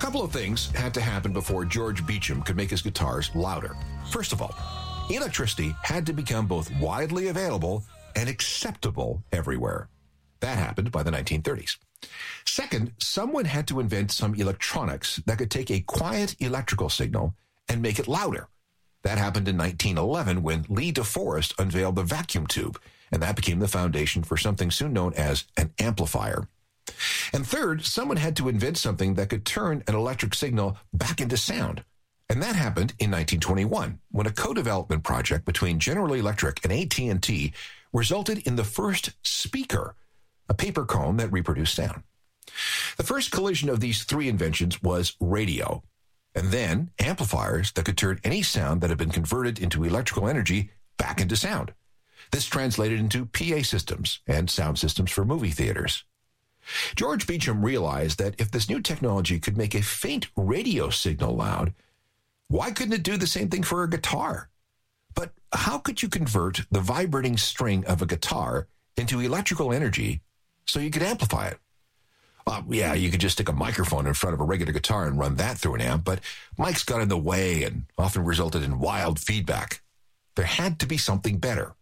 couple of things had to happen before George Beecham could make his guitars louder. First of all, electricity had to become both widely available and acceptable everywhere. That happened by the 1930s. Second, someone had to invent some electronics that could take a quiet electrical signal and make it louder. That happened in 1911 when Lee DeForest unveiled the vacuum tube, and that became the foundation for something soon known as an amplifier. And third, someone had to invent something that could turn an electric signal back into sound. And that happened in 1921 when a co-development project between General Electric and AT&T resulted in the first speaker, a paper cone that reproduced sound. The first collision of these three inventions was radio, and then amplifiers that could turn any sound that had been converted into electrical energy back into sound. This translated into PA systems and sound systems for movie theaters. George Beecham realized that if this new technology could make a faint radio signal loud, why couldn't it do the same thing for a guitar? But how could you convert the vibrating string of a guitar into electrical energy so you could amplify it? Yeah, you could just stick a microphone in front of a regular guitar and run that through an amp, but mics got in the way and often resulted in wild feedback. There had to be something better.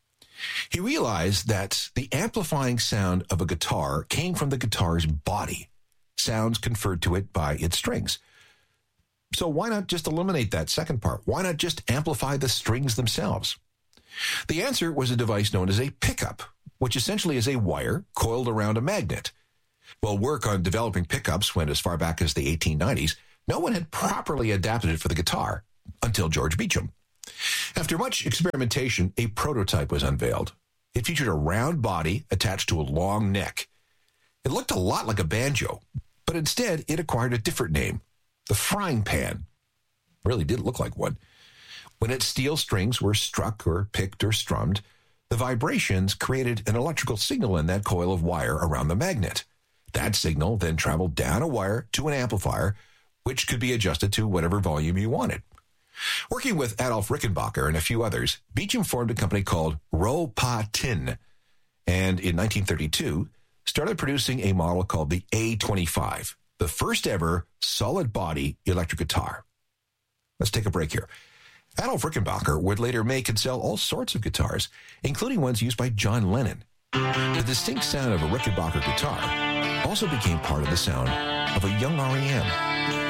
He realized that the amplifying sound of a guitar came from the guitar's body, sounds conferred to it by its strings. So why not just eliminate that second part? Why not just amplify the strings themselves? The answer was a device known as a pickup, which essentially is a wire coiled around a magnet. Well, work on developing pickups went as far back as the 1890s. No one had properly adapted it for the guitar until George Beecham. After much experimentation, a prototype was unveiled. It featured a round body attached to a long neck. It looked a lot like a banjo, but instead it acquired a different name, the frying pan. Really did look like one. When its steel strings were struck or picked or strummed, the vibrations created an electrical signal in that coil of wire around the magnet. That signal then traveled down a wire to an amplifier, which could be adjusted to whatever volume you wanted. Working with Adolf Rickenbacker and a few others, Beecham formed a company called Ro-Pa-Tin, and in 1932 started producing a model called the A25, the first ever solid-body electric guitar. Let's take a break here. Adolf Rickenbacker would later make and sell all sorts of guitars, including ones used by John Lennon. The distinct sound of a Rickenbacker guitar also became part of the sound of a young REM.